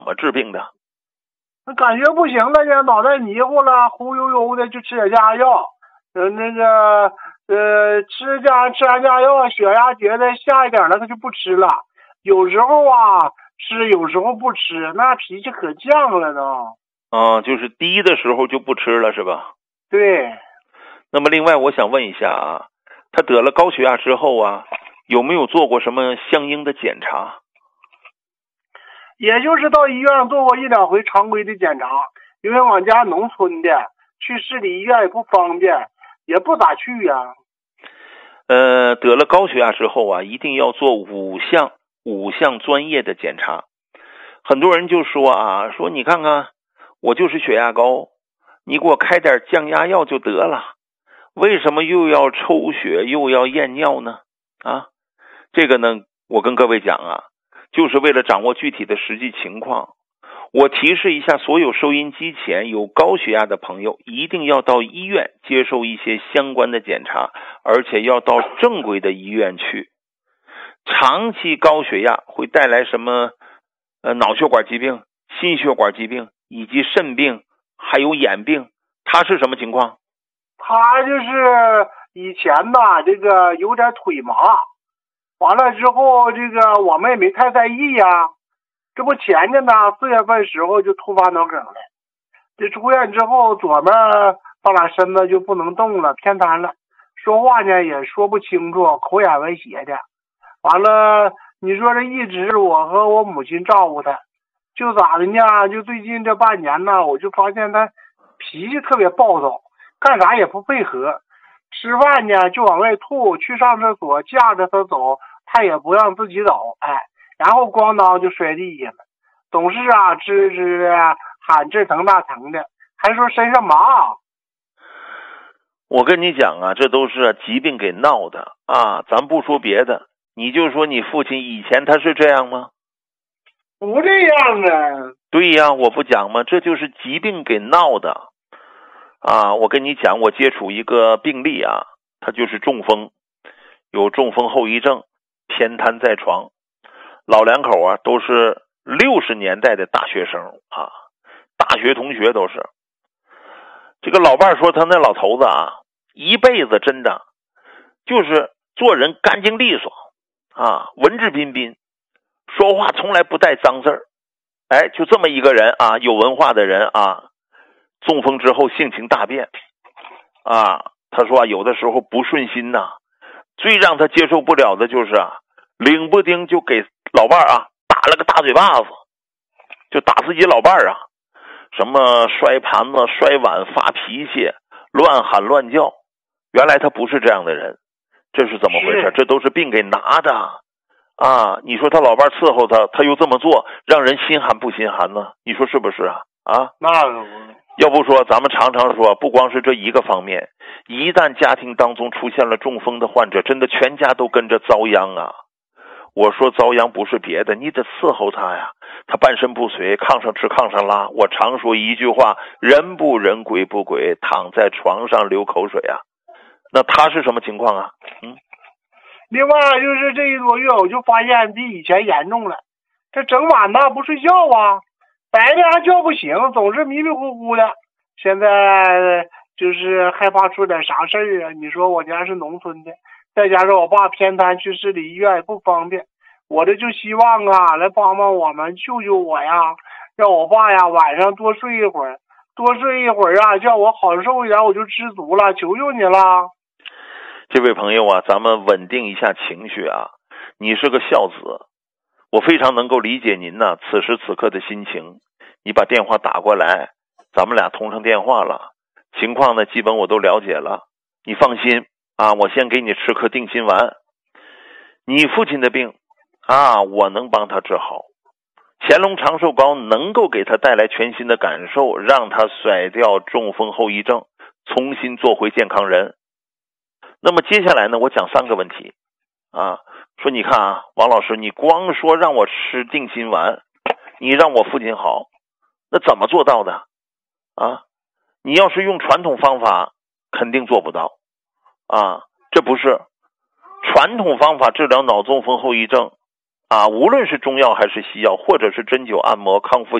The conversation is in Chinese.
么治病的？ 感觉不行了呢，脑袋迷糊了，忽悠悠的就吃点降压药。吃完降压药，血压觉得下一点了，他就不吃了。有时候啊吃，有时候不吃，那脾气可犟了呢。 就是低的时候就不吃了，是吧？ 对。 那么另外我想问一下啊，他得了高血压之后啊，有没有做过什么相应的检查？ 也就是到医院做过1-2回常规的检查，因为俺家农村的，去市里医院也不方便，也不咋去呀。 得了高血压之后啊，一定要做5项专业的检查。很多人就说啊，说你看看，我就是血压高，你给我开点降压药就得了，为什么又要抽血又要验尿呢？这个呢，我跟各位讲啊，就是为了掌握具体的实际情况。我提示一下所有收音机前有高血压的朋友，一定要到医院接受一些相关的检查，而且要到正规的医院去。长期高血压会带来什么脑血管疾病、心血管疾病以及肾病还有眼病，它是什么情况？ 他就是以前吧，这个有点腿麻，完了之后这个我们也没太在意呀。这不前天呢4月份时候就突发脑梗了，这出院之后左面半拉身子就不能动了，偏瘫了，说话呢也说不清楚，口眼歪斜的。完了你说这一直我和我母亲照顾他，就咋的呢，就最近这半年呢，我就发现他脾气特别暴躁，干啥也不配合，吃饭呢就往外吐，去上厕所架着他走，他也不让自己走，然后咣当就摔地下了，总是啊吱吱喊这疼那疼的，还说身上麻。 我跟你讲啊，这都是疾病给闹的啊！咱不说别的，你就说你父亲以前他是这样吗？ 不这样啊。 对呀，我不讲吗？这就是疾病给闹的啊！我跟你讲，我接触一个病例啊，他就是中风，有中风后遗症，偏瘫在床。老两口啊，都是60年代的大学生啊，大学同学都是。这个老伴说他那老头子啊，一辈子真的就是做人干净利索啊，文质彬彬，说话从来不带脏字儿。就这么一个人啊，有文化的人啊，中风之后性情大变啊。他说有的时候不顺心呐，最让他接受不了的就是领不丁就给老伴打了个大嘴巴子，就打自己老伴啊，什么摔盘子、摔碗、发脾气、乱喊乱叫。原来他不是这样的人，这是怎么回事？这都是病给拿的啊！你说他老伴伺候他，他又这么做，让人心寒不心寒呢？你说是不是啊？ 那要不说咱们常常说，不光是这一个方面，一旦家庭当中出现了中风的患者，真的全家都跟着遭殃啊！我说遭殃不是别的，你得伺候他呀，他半身不遂，炕上吃炕上拉。我常说一句话，人不人鬼不鬼，躺在床上流口水啊。那他是什么情况啊？ 另外就是这1多月我就发现比以前严重了，这整晚呢不睡觉啊，白天还叫不醒，总是迷迷糊糊的。现在就是害怕出点啥事儿啊。你说我家是农村的，再加上我爸偏瘫，去市里医院也不方便，我这就希望来帮帮我们，救救我呀，让我爸呀晚上多睡一会儿叫我好受一点，我就知足了，求求你了。 这位朋友啊，咱们稳定一下情绪啊，你是个孝子，我非常能够理解您呢此时此刻的心情。你把电话打过来，咱们俩通上电话了，情况呢基本我都了解了。你放心啊，我先给你吃颗定心丸。你父亲的病我能帮他治好。乾隆长寿膏能够给他带来全新的感受，让他甩掉中风后遗症，重新做回健康人。那么接下来呢，我讲3个问题说你看王老师，你光说让我吃定心丸，你让我父亲好，那怎么做到的你要是用传统方法肯定做不到这不是传统方法治疗脑中风后遗症无论是中药还是西药，或者是针灸、按摩、康复